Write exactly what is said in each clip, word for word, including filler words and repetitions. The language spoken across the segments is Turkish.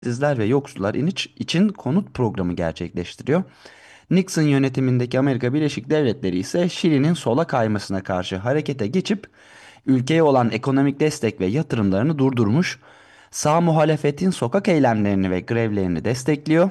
İşsizler ve yoksullar iniç- için konut programı gerçekleştiriyor. Nixon yönetimindeki Amerika Birleşik Devletleri ise Şili'nin sola kaymasına karşı harekete geçip ülkeye olan ekonomik destek ve yatırımlarını durdurmuş. Sağ muhalefetin sokak eylemlerini ve grevlerini destekliyor.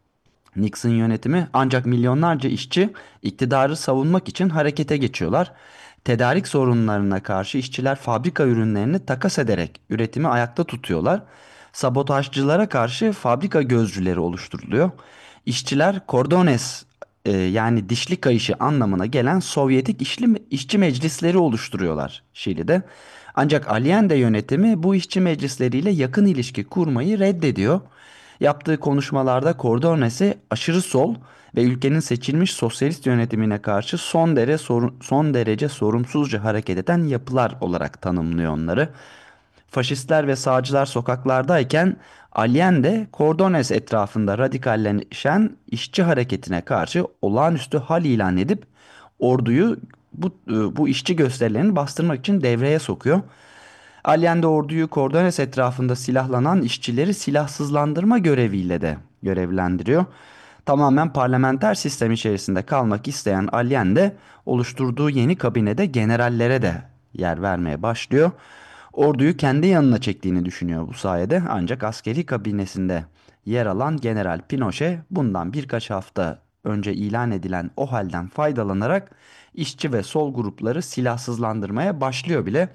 Nixon yönetimi ancak milyonlarca işçi iktidarı savunmak için harekete geçiyorlar. Tedarik sorunlarına karşı işçiler fabrika ürünlerini takas ederek üretimi ayakta tutuyorlar. Sabotajcılara karşı fabrika gözcüleri oluşturuluyor. İşçiler Cordones e, yani dişli kayışı anlamına gelen Sovyetik işli, işçi meclisleri oluşturuyorlar Şili'de. Ancak Allende yönetimi bu işçi meclisleriyle yakın ilişki kurmayı reddediyor. Yaptığı konuşmalarda Cordones'i aşırı sol ve ülkenin seçilmiş sosyalist yönetimine karşı son derece sorun, son derece sorumsuzca hareket eden yapılar olarak tanımlıyor onları. Faşistler ve sağcılar sokaklardayken Allende Cordones etrafında radikalleşen işçi hareketine karşı olağanüstü hal ilan edip orduyu bu, bu işçi gösterilerini bastırmak için devreye sokuyor. Allende orduyu Cordones etrafında silahlanan işçileri silahsızlandırma göreviyle de görevlendiriyor. Tamamen parlamenter sistem içerisinde kalmak isteyen Allende oluşturduğu yeni kabinede generallere de yer vermeye başlıyor. Orduyu kendi yanına çektiğini düşünüyor bu sayede, ancak askeri kabinesinde yer alan General Pinochet bundan birkaç hafta önce ilan edilen o halden faydalanarak işçi ve sol grupları silahsızlandırmaya başlıyor bile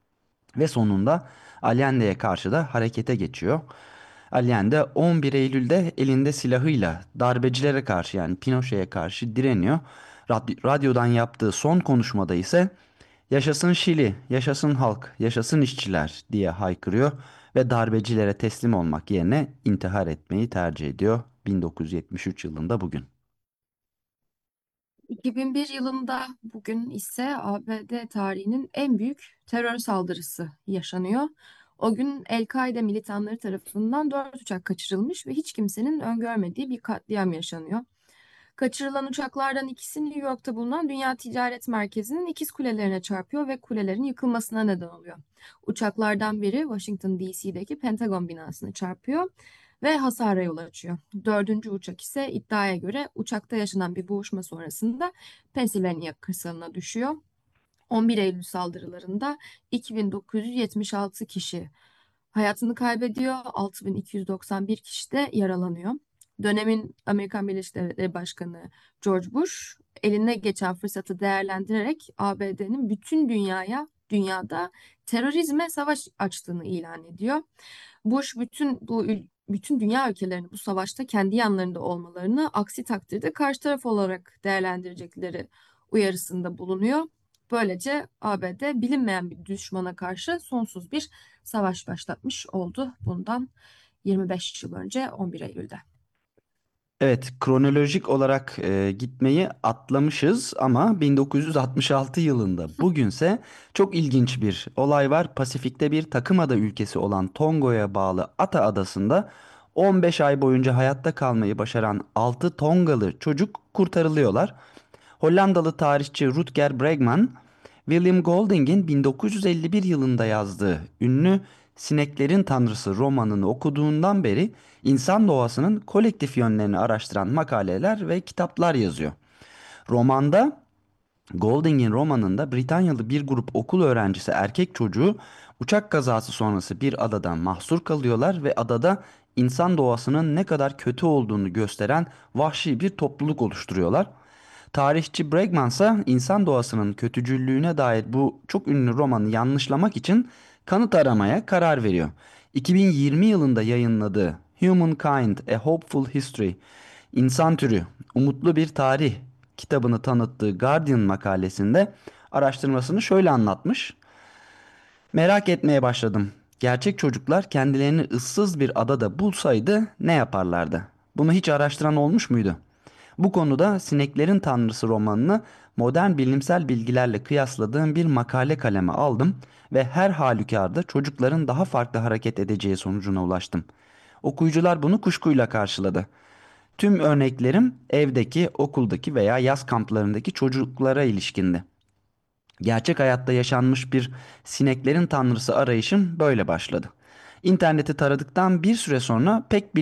ve sonunda Allende'ye karşı da harekete geçiyor. Allende on bir Eylül'de elinde silahıyla darbecilere karşı yani Pinochet'e karşı direniyor. Radyo- radyodan yaptığı son konuşmada ise "Yaşasın Şili, yaşasın halk, yaşasın işçiler" diye haykırıyor ve darbecilere teslim olmak yerine intihar etmeyi tercih ediyor bin dokuz yüz yetmiş üç yılında bugün. iki bin bir yılında bugün ise A B D tarihinin en büyük terör saldırısı yaşanıyor. O gün El-Kaide militanları tarafından dört uçak kaçırılmış ve hiç kimsenin öngörmediği bir katliam yaşanıyor. Kaçırılan uçaklardan ikisi New York'ta bulunan Dünya Ticaret Merkezi'nin ikiz kulelerine çarpıyor ve kulelerin yıkılmasına neden oluyor. Uçaklardan biri Washington D C'deki Pentagon binasını çarpıyor ve hasara yol açıyor. Dördüncü uçak ise iddiaya göre uçakta yaşanan bir boğuşma sonrasında Pennsylvania kırsalına düşüyor. on bir Eylül saldırılarında iki bin dokuz yüz yetmiş altı kişi hayatını kaybediyor, altı bin iki yüz doksan bir kişi de yaralanıyor. Dönemin Amerikan Birleşik Devletleri Başkanı George Bush eline geçen fırsatı değerlendirerek A B D'nin bütün dünyaya, dünyada terörizme savaş açtığını ilan ediyor. Bush bütün bu ül- bütün dünya ülkelerinin bu savaşta kendi yanlarında olmalarını, aksi takdirde karşı taraf olarak değerlendirecekleri uyarısında bulunuyor. Böylece A B D bilinmeyen bir düşmana karşı sonsuz bir savaş başlatmış oldu bundan yirmi beş yıl önce on bir Eylül'de. Evet, kronolojik olarak e, gitmeyi atlamışız ama bin dokuz yüz altmış altı yılında bugünse çok ilginç bir olay var. Pasifik'te bir takımada ülkesi olan Tongo'ya bağlı Ata Adası'nda on beş ay boyunca hayatta kalmayı başaran altı Tongalı çocuk kurtarılıyorlar. Hollandalı tarihçi Rutger Bregman, William Golding'in bin dokuz yüz elli bir yılında yazdığı ünlü Sineklerin Tanrısı romanını okuduğundan beri insan doğasının kolektif yönlerini araştıran makaleler ve kitaplar yazıyor. Romanda Golding'in romanında Britanyalı bir grup okul öğrencisi erkek çocuğu uçak kazası sonrası bir adada mahsur kalıyorlar ve adada insan doğasının ne kadar kötü olduğunu gösteren vahşi bir topluluk oluşturuyorlar. Tarihçi Bregman ise insan doğasının kötücüllüğüne dair bu çok ünlü romanı yanlışlamak için kanıt aramaya karar veriyor. iki bin yirmi yılında yayınladığı Humankind: A Hopeful History, İnsan Türü, Umutlu Bir Tarih kitabını tanıttığı Guardian makalesinde araştırmasını şöyle anlatmış. Merak etmeye başladım. Gerçek çocuklar kendilerini ıssız bir adada bulsaydı ne yaparlardı? Bunu hiç araştıran olmuş muydu? Bu konuda Sineklerin Tanrısı romanını modern bilimsel bilgilerle kıyasladığım bir makale kaleme aldım ve her halükarda çocukların daha farklı hareket edeceği sonucuna ulaştım. Okuyucular bunu kuşkuyla karşıladı. Tüm örneklerim evdeki, okuldaki veya yaz kamplarındaki çocuklara ilişkindi. Gerçek hayatta yaşanmış bir sineklerin tanrısı arayışım böyle başladı. İnterneti taradıktan bir süre sonra pek